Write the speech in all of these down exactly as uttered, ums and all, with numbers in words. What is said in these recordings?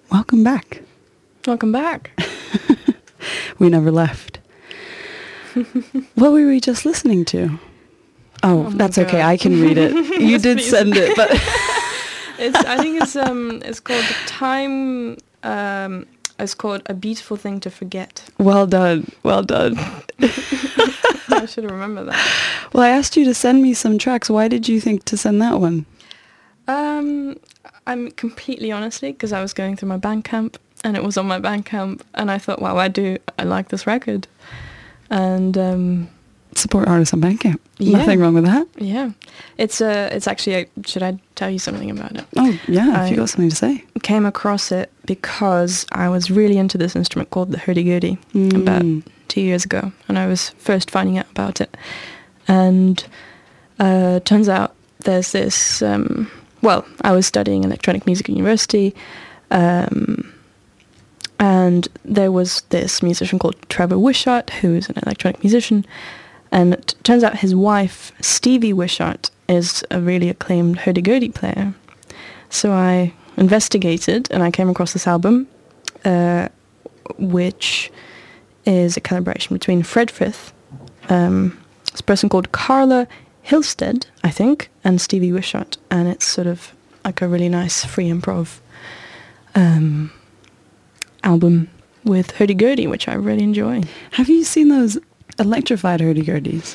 Welcome back. Welcome back. We never left. What were we just listening to? Oh, Oh my that's okay. God. I can read it. You Yes, did please. send it, but It's. I think it's um. It's called Time. Um. It's called A Beautiful Thing to Forget. well done. Well done. I should have remembered that. Well, I asked you to send me some tracks. Why did you think to send that one? Um. I'm completely honestly because I was going through my Bandcamp and it was on my Bandcamp and I thought, wow, I do. I like this record, and um. Support artists on Bandcamp. Yeah. Nothing wrong with that. Yeah, it's uh, it's actually. A, should I tell you something about it? Oh, yeah, if I- you got something to say. Came across it because I was really into this instrument called the hurdy-gurdy about Mm. two years ago, and I was first finding out about it. And uh, turns out there's this. Um, well, I was studying electronic music at university, um, and there was this musician called Trevor Wishart, who's an electronic musician. And it turns out his wife, Stevie Wishart, is a really acclaimed hurdy-gurdy player. So I investigated and I came across this album, uh, which is a collaboration between Fred Frith, um, this person called Carla Hilstead, I think, and Stevie Wishart. And it's sort of like a really nice free improv um, album with hurdy-gurdy, which I really enjoy. Have you seen those electrified hurdy-gurdies?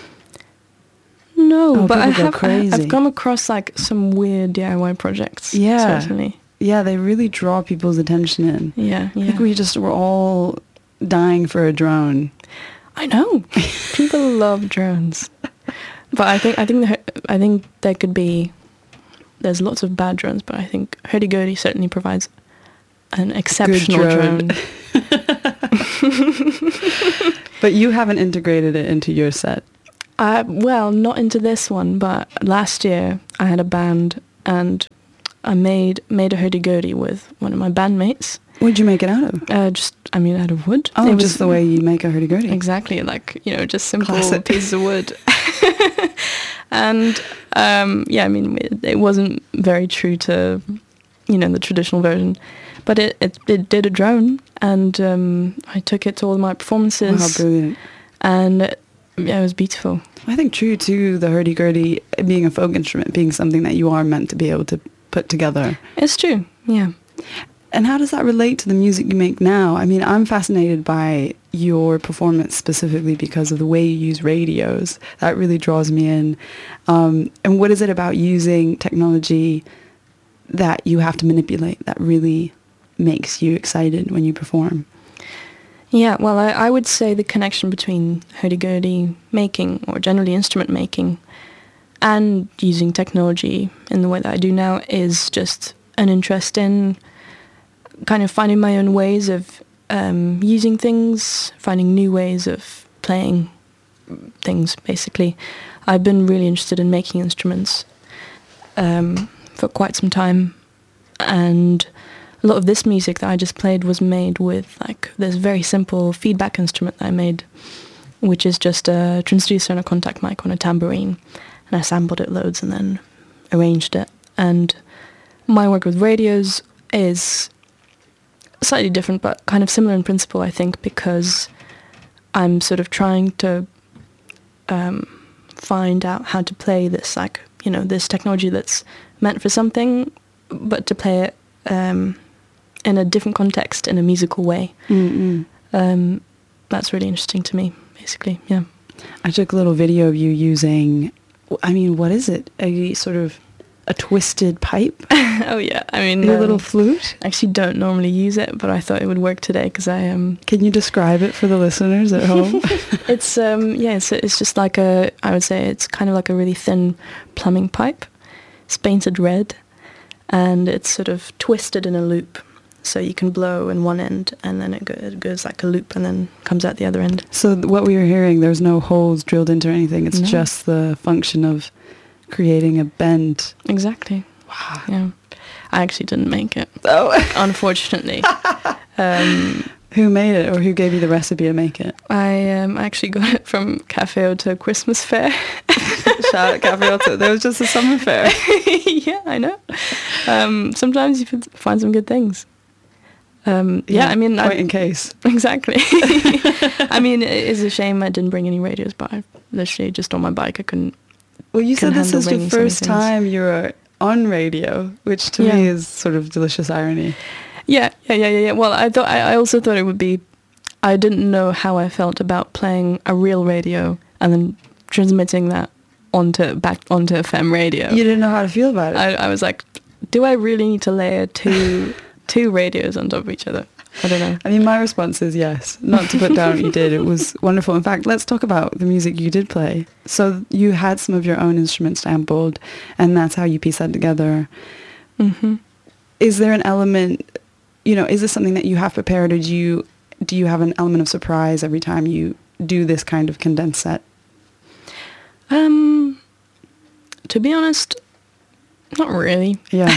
No, Oh, but I people go have, I- crazy. I've come across like some weird D I Y projects. Yeah. Certainly. Yeah, they really draw people's attention in. Yeah, I yeah. think we just were all dying for a drone. I know. People love drones. But I think I think the, hu- I think there could be there's lots of bad drones, but I think hurdy-gurdy certainly provides an exceptional drone. drone. But you haven't integrated it into your set. Uh, well, not into this one, but last year I had a band and I made made a hurdy-gurdy with one of my bandmates. What'd you make it out of? Uh, just, I mean, out of wood. Oh, It was- just the way you make a hurdy-gurdy. Exactly, like, you know, just simple Classic. pieces of wood. And, um, yeah, I mean, it, it wasn't very true to, you know, the traditional version. But it, it, it did a drone, and um, I took it to all my performances. Wow, brilliant. And, it, yeah, it was beautiful. I think true to the hurdy-gurdy being a folk instrument, being something that you are meant to be able to put together. It's true, yeah. And how does that relate to the music you make now? I mean, I'm fascinated by your performance specifically because of the way you use radios. That really draws me in. Um, and what is it about using technology that you have to manipulate that really makes you excited when you perform? Yeah, well, I, I would say the connection between hurdy-gurdy making, or generally instrument making, and using technology in the way that I do now is just an interest in kind of finding my own ways of um, using things, finding new ways of playing things, basically. I've been really interested in making instruments um, for quite some time, and a lot of this music that I just played was made with like this very simple feedback instrument that I made, which is just a transducer and a contact mic on a tambourine, and I sampled it loads and then arranged it. And my work with radios is slightly different, but kind of similar in principle, I think, because I'm sort of trying to um, find out how to play this, like, you know, this technology that's meant for something, but to play it um, in a different context, in a musical way. Mm-mm. Um, that's really interesting to me, basically, yeah. I took a little video of you using, I mean, what is it? A sort of a twisted pipe? Oh, yeah, I mean... Your um, little flute? I actually don't normally use it, but I thought it would work today, because I am... Um, Can you describe it for the listeners at home? It's, um, yeah, it's, it's just like a, I would say it's kind of like a really thin plumbing pipe. It's painted red, and it's sort of twisted in a loop. So you can blow in one end, and then it, go, it goes like a loop, and then comes out the other end. So th- what we were hearing, there's no holes drilled into anything. It's No. just the function of creating a bend. Exactly. Wow. Yeah. I actually didn't make it, Oh. unfortunately. um, Who made it, or who gave you the recipe to make it? I um, actually got it from Cafe Otto Christmas Fair. Shout out Cafe Otto. There was just a summer fair. Yeah, I know. Um, sometimes you f- find some good things. Um, yeah, Yeah, I mean, point I, in case. exactly. I mean, it is a shame I didn't bring any radios, but I literally just on my bike I couldn't. Well, you said can this handle is your ringing so many first things. time you're on radio, which to Yeah. me is sort of delicious irony. Yeah, yeah, yeah, yeah, yeah. Well, I thought I, I also thought it would be. I didn't know how I felt about playing a real radio and then transmitting that onto back onto F M radio. You didn't know how to feel about it. I, I was like, do I really need to layer two two radios on top of each other? I don't know. I mean, my response is yes. Not to put down what you did. It was wonderful. In fact, let's talk about the music you did play. So you had some of your own instruments sampled, and that's how you pieced that together. Mm-hmm. Is there an element, you know, is this something that you have prepared, or do you, do you have an element of surprise every time you do this kind of condensed set? Um, to be honest, not really. Yeah.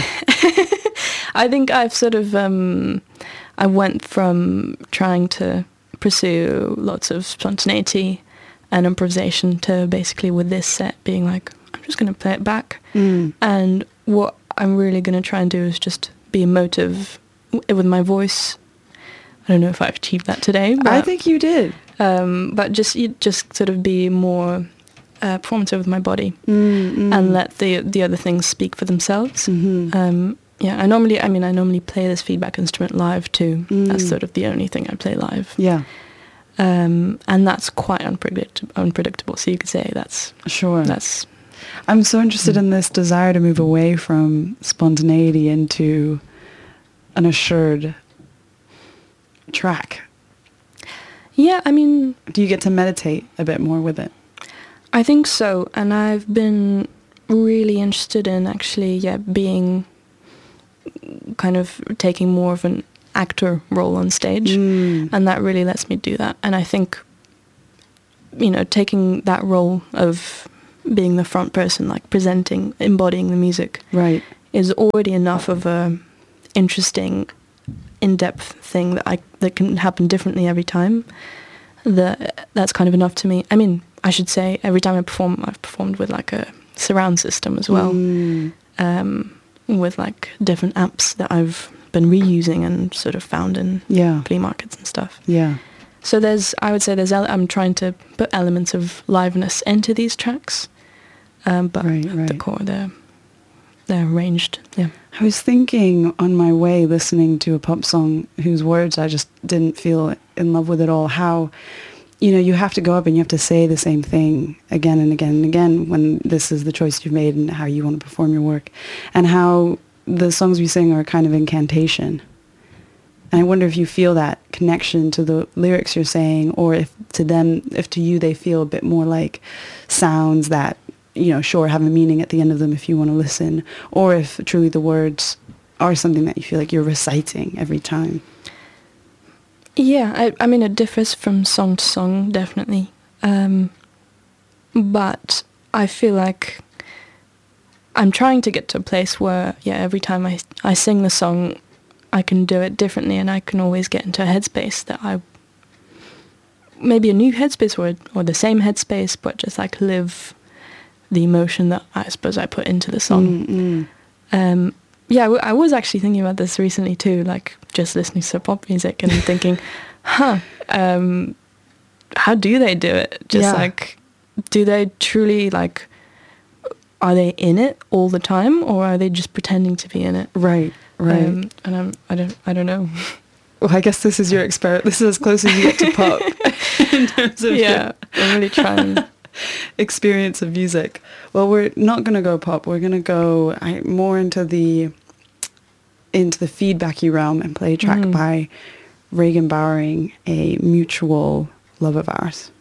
I think I've sort of, um, I went from trying to pursue lots of spontaneity and improvisation to basically with this set being like, I'm just going to play it back. Mm. And what I'm really going to try and do is just be emotive w- with my voice. I don't know if I've achieved that today. But, I think you did. Um, but just you just sort of be more uh, performative with my body Mm, mm. and let the the other things speak for themselves. Mhm. Um, yeah, I normally, I mean, I normally play this feedback instrument live too. Mm. That's sort of the only thing I play live. Yeah, Um, and that's quite unpredict- unpredictable. So you could say that's sure. that's I'm so interested in this desire to move away from spontaneity into an assured track. yeah. I mean, Do you get to meditate a bit more with it? I think so, and I've been really interested in actually, yeah, being kind of taking more of an actor role on stage, Mm. and that really lets me do that. And I think, you know, taking that role of being the front person, like presenting, embodying the music, Right. is already enough of a interesting, in-depth thing that I that can happen differently every time. That that's kind of enough to me. I mean, I should say every time I perform, I've performed with like a surround system as well, Mm. um, with like different amps that I've been reusing and sort of found in Yeah. flea markets and stuff. Yeah. So there's, I would say there's, ele- I'm trying to put elements of liveness into these tracks, um, but Right, at the right. core they're they're arranged. Yeah. I was thinking on my way listening to a pop song whose words I just didn't feel in love with at all, how, you know, you have to go up and you have to say the same thing again and again and again when this is the choice you've made and how you want to perform your work, and how the songs we sing are a kind of incantation. And I wonder if you feel that connection to the lyrics you're saying, or if to them, if to you they feel a bit more like sounds that, you know, sure, have a meaning at the end of them if you want to listen, or if truly the words are something that you feel like you're reciting every time. Yeah, I, I mean, it differs from song to song, definitely. Um, but I feel like I'm trying to get to a place where, yeah, every time I, I sing the song, I can do it differently, and I can always get into a headspace that I, maybe a new headspace or, or the same headspace, but just like live the emotion that I suppose I put into the song. Mm-mm. Um, yeah, I, w- I was actually thinking about this recently too, like just listening to pop music and thinking, huh, um, how do they do it? Just Yeah. like, do they truly like, are they in it all the time, or are they just pretending to be in it? Right, right. Um, and I'm, I don't, I don't know. Well, I guess this is your experiment. This is as close as you get to pop in terms of Yeah, I'm really trying. experience of music. Well, we're not going to go pop. We're going to go I, more into the into the feedbacky realm and play a track Mm. by Regan Bowering, a mutual love of ours.